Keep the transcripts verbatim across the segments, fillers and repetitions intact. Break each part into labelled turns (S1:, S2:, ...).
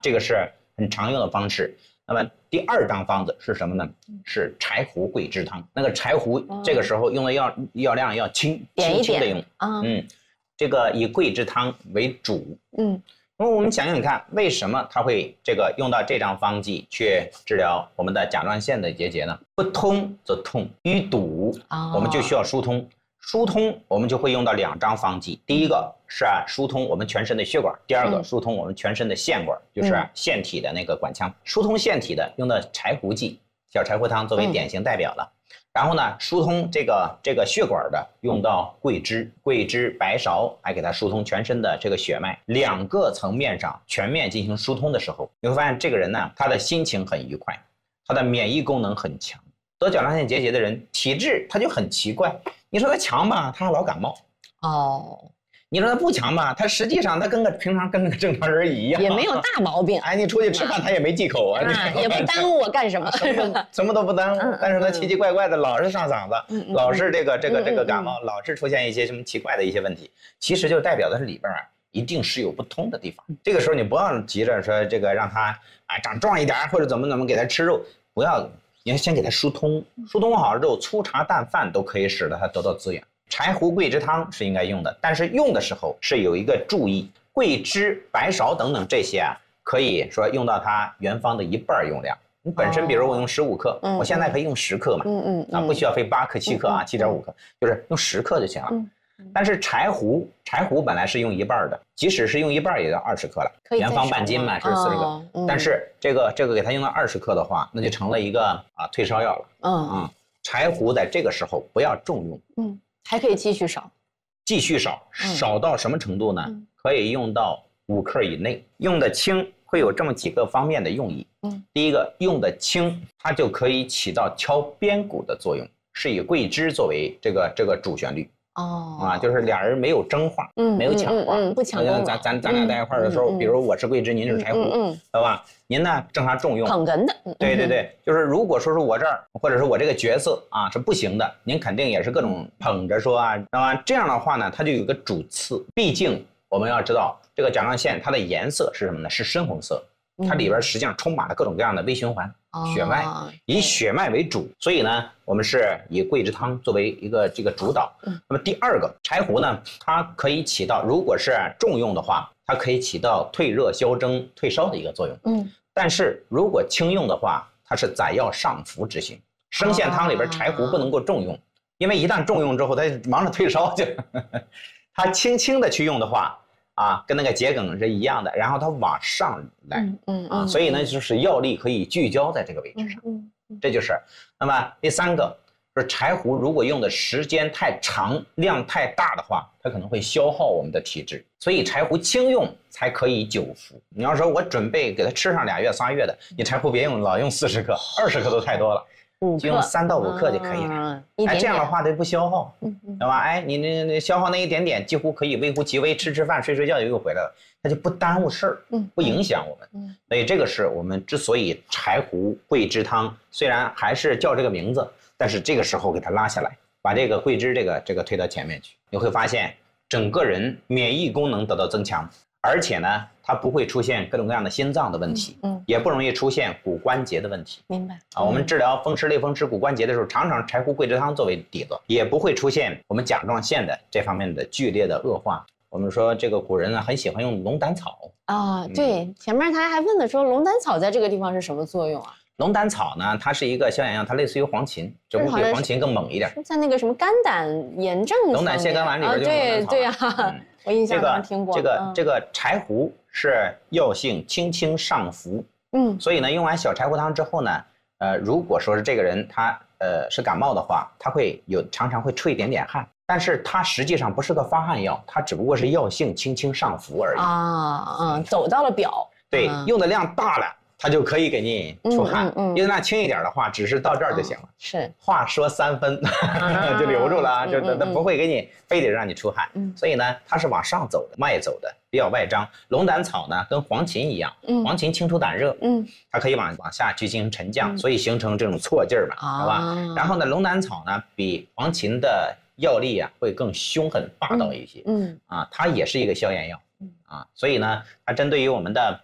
S1: 这个是很常用的方式。那么第二张方子是什么呢？是柴胡桂枝汤。那个柴胡这个时候用的药药量要轻，轻轻的用啊。嗯，这个以桂枝汤为主。嗯，那么我们想想看，为什么它会这个用到这张方剂去治疗我们的甲状腺的结节呢？不通则痛，淤堵，我们就需要疏通。疏通我们就会用到两张方剂，第一个是啊疏通我们全身的血管，第二个疏通我们全身的腺管，就是啊腺体的那个管腔。疏通腺体的用的柴胡剂，小柴胡汤作为典型代表了。然后呢，疏通这个这个血管的用到桂枝、桂枝、白芍，来给它疏通全身的这个血脉。两个层面上全面进行疏通的时候，你会发现这个人呢，他的心情很愉快，他的免疫功能很强。得甲状腺结节的人体质他就很奇怪。你说他强吧，他老感冒。哦，你说他不强吧，他实际上他跟个平常跟个正常人一样，
S2: 也没有大毛病。
S1: 哎，你出去吃饭他也没忌口啊，
S2: 啊也不耽误我干什么，
S1: 什么什么都不耽误。嗯、但是他奇奇怪怪的，老是上嗓子，嗯、老是这个这个这个感冒，嗯、老是出现一些什么奇怪的一些问题，其实就代表的是里边啊一定是有不通的地方。这个时候你不要急着说这个让他啊长壮一点，或者怎么怎么给他吃肉，不要。你要先给它疏通，疏通好了之后，粗茶淡饭都可以使得它得到滋养。柴胡桂枝汤是应该用的，但是用的时候是有一个注意，桂枝、白芍等等这些啊，可以说用到它原方的一半用量。你本身比如我用十五克，哦、我现在可以用十克嘛，嗯嗯啊，不需要非八克、七克啊，七点五克，就是用十克就行了。嗯但是柴胡，柴胡本来是用一半的，即使是用一半也要二十克了，原方半斤嘛是四十克。哦嗯、但是这个这个给它用到二十克的话，那就成了一个啊退烧药了。嗯嗯，柴胡在这个时候不要重用，
S2: 嗯，还可以继续少，
S1: 继续少，少到什么程度呢？嗯、可以用到五克以内，用的轻会有这么几个方面的用意。嗯，第一个用的轻，它就可以起到敲边鼓的作用，是以桂枝作为这个这个主旋律。哦啊，就是俩人没有争话，嗯，没有抢话，
S2: 嗯，不抢功。
S1: 咱咱咱俩在一块儿的时候，比如我是桂枝，您是柴胡，嗯，对吧？您呢正常重用，
S2: 捧哏的，
S1: 对对对，就是如果说是我这儿，或者是我这个角色啊是不行的，您肯定也是各种捧着说啊，啊这样的话呢，它就有一个主次。毕竟我们要知道，这个甲状腺它的颜色是什么呢？是深红色。它里边实际上充满了各种各样的微循环，血脉以血脉为主，所以呢，我们是以桂枝汤作为一个这个主导。那么第二个柴胡呢，它可以起到，如果是重用的话，它可以起到退热消蒸、退烧的一个作用。嗯，但是如果轻用的话，它是载药上服之行。生鲜汤里边柴胡不能够重用，因为一旦重用之后，它忙着退烧去。它轻轻的去用的话。啊，跟那个桔梗是一样的，然后它往上来，嗯嗯啊，所以呢，就是药力可以聚焦在这个位置上，嗯嗯，这就是。那么第三个是柴胡，如果用的时间太长、量太大的话，它可能会消耗我们的体质，所以柴胡轻用才可以久服。你要说我准备给它吃上俩月、仨月的，你柴胡别用老用四十克、二十克都太多了。就用三到五克就可以了，嗯、哎，这样的话它不消耗，嗯嗯，对吧？哎，你那那消耗那一点点，几乎可以微乎其微，吃吃饭、睡睡觉就又回来了，它就不耽误事儿，嗯，不影响我们，嗯，所以这个是我们之所以柴胡桂枝汤虽然还是叫这个名字，但是这个时候给它拉下来，把这个桂枝这个这个推到前面去，你会发现整个人免疫功能得到增强。而且呢，它不会出现各种各样的心脏的问题，嗯，嗯也不容易出现骨关节的问题。
S2: 明白
S1: 啊？我们治疗风湿、类风湿、骨关节的时候，常常柴胡桂枝汤作为底子，也不会出现我们甲状腺的这方面的剧烈的恶化。我们说这个古人呢，很喜欢用龙胆草
S2: 啊。对，嗯、前面他还问的说，龙胆草在这个地方是什么作用啊？
S1: 龙胆草呢，它是一个消炎药，它类似于黄芩，只不过比黄芩更猛一点。
S2: 在那个什么肝胆炎症
S1: 龙胆泻肝丸里边就有龙胆草。
S2: 对对呀、啊。嗯我印象中听过。
S1: 这个、嗯、这个这个柴胡是药性轻轻上服，嗯，所以呢，用完小柴胡汤之后呢，呃，如果说是这个人他呃是感冒的话，他会有常常会出一点点汗，但是它实际上不是个发汗药，它只不过是药性轻轻上服而已
S2: 啊，嗯，走到了表，
S1: 对，嗯、用的量大了。它就可以给你出汗，嗯嗯嗯、用量轻一点的话，只是到这儿就行了。哦、
S2: 是，
S1: 话说三分，啊、就留住了啊，嗯、就它不会给你非得让你出汗。嗯、所以呢，它是往上走的，脉走的，比较外张。龙胆草呢，跟黄芩一样，嗯、黄芩清除胆热，嗯，它可以往往下去进行沉降，嗯、所以形成这种错劲儿嘛，好吧？啊、然后呢，龙胆草呢，比黄芩的药力啊会更凶狠霸道一些，嗯，嗯啊，它也是一个消炎药，啊，所以呢，它针对于我们的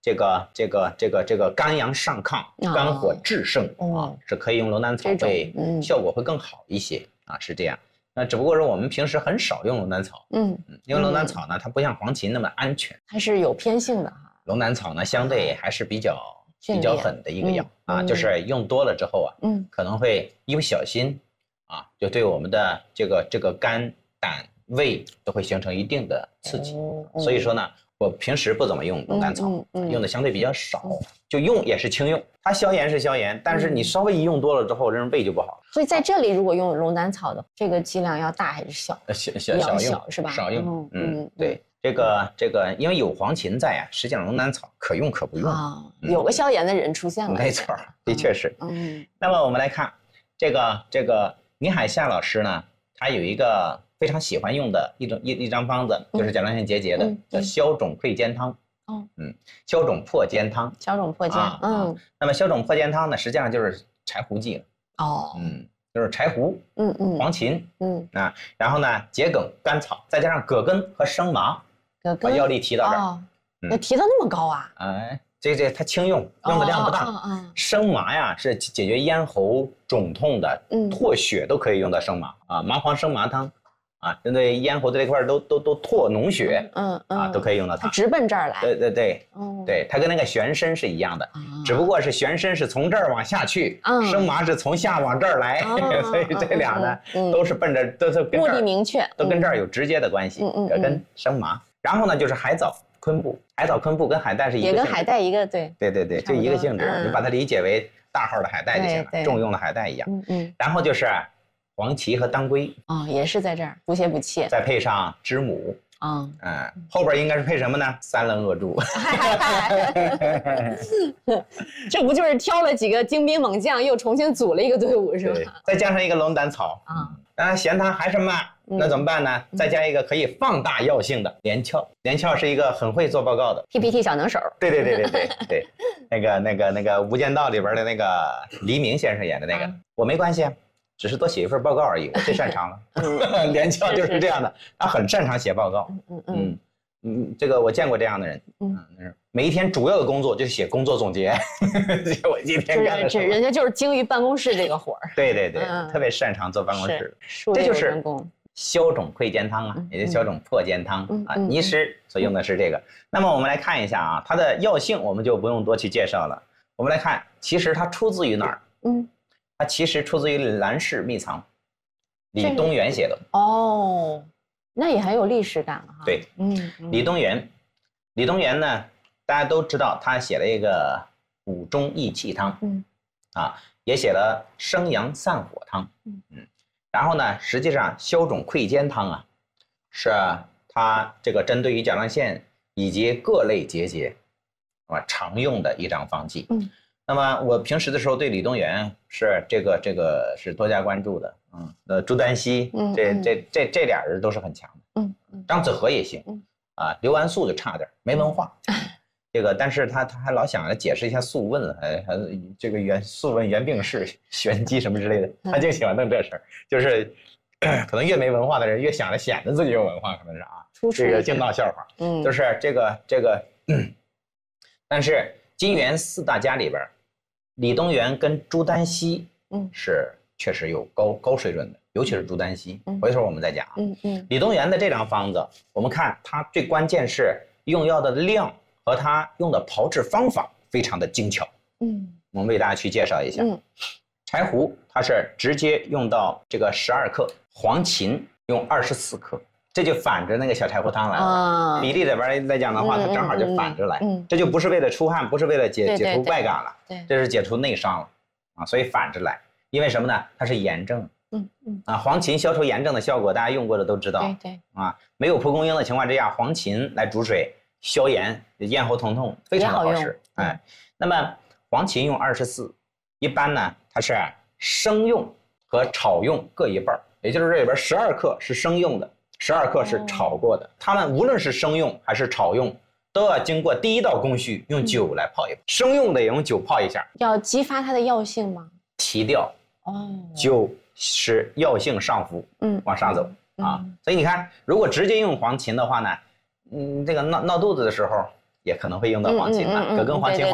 S1: 这个这个这个这个肝阳上亢、肝火炽盛啊，是可以用龙胆草会效果会更好一些啊，是这样。那只不过是我们平时很少用龙胆草，嗯，因为龙胆草呢，它不像黄芩那么安全，
S2: 它是有偏性的哈。
S1: 龙胆草呢，相对还是比较比较狠的一个药啊，就是用多了之后啊，嗯，可能会一不小心啊，就对我们的这个这个肝胆胃都会形成一定的刺激，所以说呢。我平时不怎么用龙胆草，嗯嗯嗯、用的相对比较少，就用也是轻用。它消炎是消炎，但是你稍微一用多了之后，人胃就不好。
S2: 所以在这里，如果用龙胆草的，这个剂量要大还是小？
S1: 小小小用
S2: 是吧？
S1: 少用，嗯，嗯对，这个这个，因为有黄芩在啊，实际上龙胆草可用可不用
S2: 啊。有个消炎的人出现了，
S1: 没错，的确是。嗯，那么我们来看这个这个倪海厦老师呢，他有一个。非常喜欢用的一种一一张方子，就是甲状腺结节的，嗯、叫消肿溃坚汤。哦，嗯，消肿破坚汤，
S2: 消肿破坚，啊、嗯。
S1: 那么消肿破坚汤呢，实际上就是柴胡剂了。
S2: 哦，
S1: 嗯，就是柴胡，嗯嗯，黄芩，
S2: 嗯
S1: 啊，然后呢，桔梗、甘草，再加上葛根和生麻，
S2: 葛根，
S1: 把药力提到这儿。
S2: 哦，那、嗯、提到那么高啊？
S1: 哎。这这它轻用，用的量不大。哦哦哦、生麻呀是解决咽喉肿痛的，嗯，唾血都可以用到生麻啊，麻黄生麻汤。啊，针对咽喉这一块都都都唾脓血，嗯嗯啊，都可以用到它。
S2: 直奔这儿来。
S1: 对对对，哦，对，它跟那个玄参是一样的，只不过是玄参是从这儿往下去，生麻是从下往这儿来，所以这俩呢都是奔着都是跟
S2: 目的明确，
S1: 都跟这儿有直接的关系，嗯嗯，跟生麻。然后呢就是海藻、昆布，海藻、昆布跟海带是一个，
S2: 也跟海带一个，对
S1: 对对对，就一个性质，你把它理解为大号的海带就行了，重用的海带一样。嗯嗯，然后就是。黄芪和当归
S2: 啊、哦，也是在这儿补血补气，
S1: 再配上知母啊，嗯, 嗯，后边应该是配什么呢？三棱阿柱，
S2: 这不就是挑了几个精兵猛将，又重新组了一个队伍是吧？
S1: 再加上一个龙胆草啊，当然嫌它还是慢，嗯、那怎么办呢？再加一个可以放大药性的连翘，连翘是一个很会做报告的
S2: P P T 小能手，对
S1: 对对对对对，那个那个那个《无间道》里边的那个黎明先生演的那个，嗯、我没关系啊。只是多写一份报告而已，我最擅长了。嗯、连翘就是这样的，他很擅长写报告。嗯嗯嗯嗯，这个我见过这样的人。嗯，每一天主要的工作就是写工作总结。我今天干了什么？
S2: 人家就是精于办公室这个活儿。
S1: 对对对，嗯、特别擅长做办公室。这就是消肿溃坚汤啊，也就是消肿破坚汤啊。倪师所用的是这个。那么我们来看一下啊，它的药性我们就不用多去介绍了。我们来看，其实它出自于哪儿？嗯。它其实出自于《兰氏秘藏》，李东垣写的。
S2: 哦，那也很有历史感了哈。
S1: 对，嗯，李东垣，李东垣呢，大家都知道，他写了一个补中益气汤，嗯，啊，也写了生阳散火汤，嗯嗯，然后呢，实际上消肿溃坚汤啊，是他这个针对于甲状腺以及各类结节，啊，常用的一张方剂，嗯。那么我平时的时候对李东垣是这个这个是多加关注的，嗯，呃，朱丹溪，嗯，这这这这俩人都是很强的，嗯嗯，张子和也行，嗯，啊，刘安素就差点没文化，这个但是他他还老想着解释一下《素问》，还还这个原《素问》原病是玄机什么之类的，他就喜欢弄这事儿，就是可能越没文化的人越想着显得自己有文化，可能是啊，这个净闹笑话，嗯，就是这个这个，嗯、但是金元四大家里边。李东垣跟朱丹溪，嗯，是确实有高高水准的，尤其是朱丹溪。嗯，回头我们再讲啊。嗯嗯。李东垣的这张方子，我们看它最关键是用药的量和它用的炮制方法非常的精巧。嗯，我们为大家去介绍一下。嗯，柴胡它是直接用到这个十二克，黄芩用二十四克。这就反着那个小柴胡汤来了，啊、比例里边来讲的话，嗯、它正好就反着来，嗯、这就不是为了出汗，不是为了解
S2: 对对对
S1: 解除外感了，
S2: 对，
S1: 这是解除内伤了，啊，所以反着来，因为什么呢？它是炎症，嗯嗯，啊，黄芩消除炎症的效果，大家用过的都知道，
S2: 对对，
S1: 啊，没有蒲公英的情况之下，黄芩来煮水消炎，咽喉疼痛非常的好使，哎，那么黄芩用二十四，一般呢它是生用和炒用各一半，也就是这里边十二克是生用的。十二克是炒过的，它们无论是生用还是炒用，都要经过第一道工序，用酒来泡一泡。生用的也用酒泡一下，
S2: 要激发它的药性吗？
S1: 提调哦，酒使药性上浮，嗯，往上走啊。所以你看，如果直接用黄芩的话呢，嗯，这个闹闹肚子的时候， 也可能会用到黄芩的，
S2: 嗯嗯嗯嗯
S1: 葛根黄芩
S2: 对对